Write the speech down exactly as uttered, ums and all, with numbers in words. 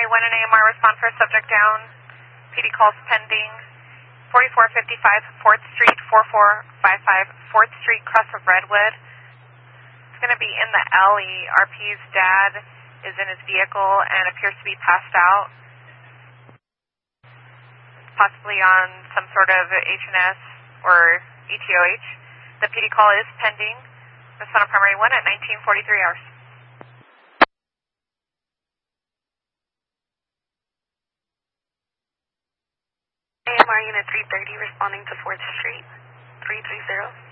Primary one and A M R respond for a subject down. P D calls pending. forty-four fifty-five fourth Street, four four five five fourth Street, cross of Redwood. It's going to be in the alley. R P's dad is in his vehicle and appears to be passed out, possibly on some sort of H and S or E T O H. The P D call is pending. Respond on Primary one at nineteen forty-three hours. A M R Unit three thirty responding to fourth Street, three three zero.